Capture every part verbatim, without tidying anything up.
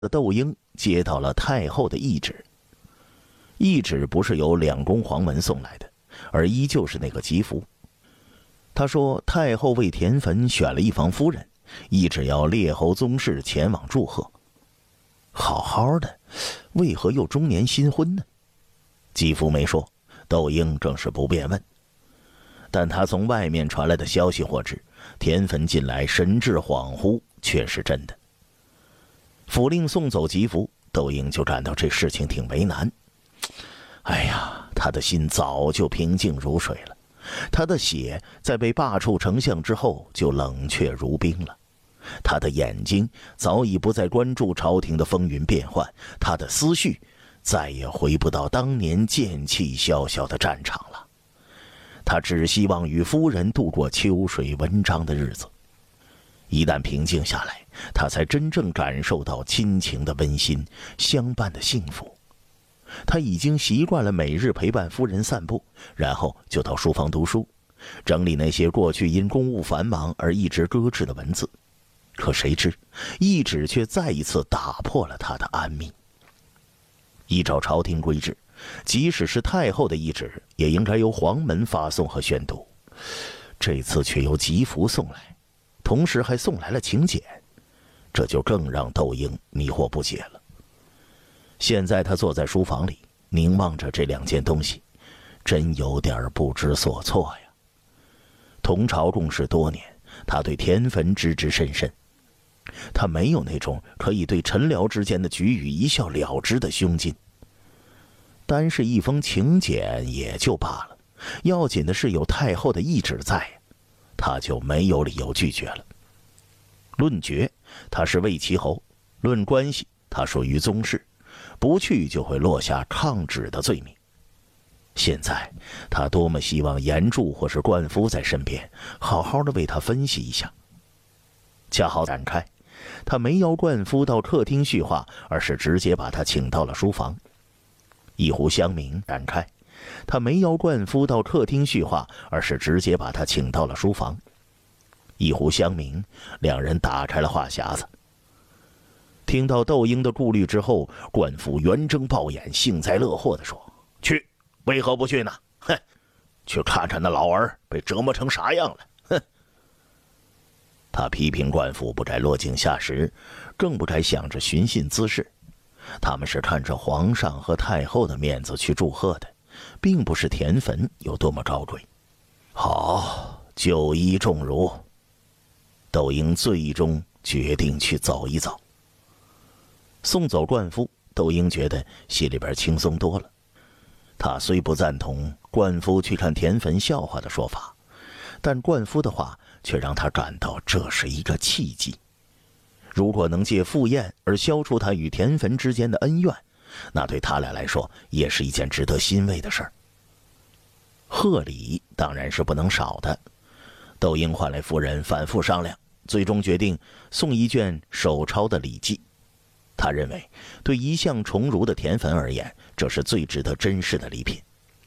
的窦婴接到了太后的懿旨。懿旨不是由两宫黄门送来的，而依旧是那个吉服。他说太后为田汾选了一房夫人，懿旨要列侯宗室前往祝贺。好好的，为何又中年新婚呢？吉服没说，窦婴正是不便问。但他从外面传来的消息获知，田汾近来神志恍惚，却是真的。府令送走吉服，窦婴就感到这事情挺为难。哎呀，他的心早就平静如水了，他的血在被罢黜丞相之后就冷却如冰了，他的眼睛早已不再关注朝廷的风云变幻，他的思绪再也回不到当年剑气萧萧的战场了。他只希望与夫人度过秋水文章的日子。一旦平静下来，他才真正感受到亲情的温馨，相伴的幸福。他已经习惯了每日陪伴夫人散步，然后就到书房读书，整理那些过去因公务繁忙而一直搁置的文字。可谁知懿旨却再一次打破了他的安谧。依照朝廷规制，即使是太后的懿旨也应该由黄门发送和宣读，这次却由吉服送来，同时还送来了请柬，这就更让窦婴迷惑不解了。现在他坐在书房里，凝望着这两件东西，真有点不知所措呀。同朝共事多年，他对田汾知之甚深，他没有那种可以对臣僚之间的局域一笑了之的胸襟。单是一封请柬也就罢了，要紧的是有太后的懿旨在，他就没有理由拒绝了。论爵，他是魏齐侯；论关系，他属于宗室，不去就会落下抗旨的罪名。现在他多么希望严柱或是冠夫在身边，好好的为他分析一下。恰好展开，他没邀冠夫到客厅叙话，而是直接把他请到了书房。一壶香茗展开，他没邀冠夫到客厅叙话，而是直接把他请到了书房。一壶香茗，两人打开了话匣子。听到窦婴的顾虑之后，冠夫圆睁豹眼，幸灾乐祸地说：“去，为何不去呢？哼，去看看那老儿被折磨成啥样了。”哼。他批评冠夫不该落井下石，更不该想着寻衅滋事。他们是看着皇上和太后的面子去祝贺的，并不是田汾有多么高贵。好，就依众如。窦婴最终决定去走一走。送走冠夫，窦婴觉得心里边轻松多了。他虽不赞同冠夫去看田汾笑话的说法，但冠夫的话却让他感到这是一个契机。如果能借赴宴而消除他与田汾之间的恩怨，那对他俩来说也是一件值得欣慰的事儿。贺礼当然是不能少的，窦婴唤来夫人反复商量，最终决定送一卷手抄的礼记。他认为对一向崇儒的田汾而言，这是最值得珍视的礼品。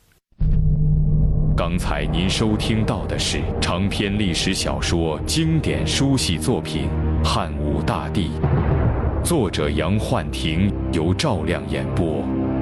刚才您收听到的是长篇历史小说经典书系作品《汉武大帝》，作者杨焕庭，由赵亮演播。